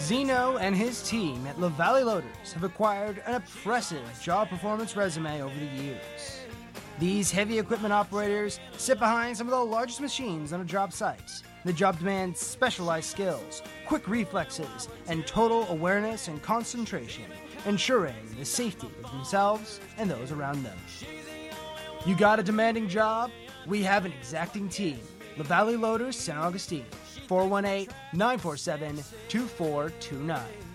Zeno and his team at LaValle Loaders have acquired an impressive job performance resume over the years. These heavy equipment operators sit behind some of the largest machines on a job site. The job demands specialized skills, quick reflexes, and total awareness and concentration, ensuring the safety of themselves and those around them. You got a demanding job? We have an exacting team. LaValle Loaders, St. Augustine, 418-947-2429.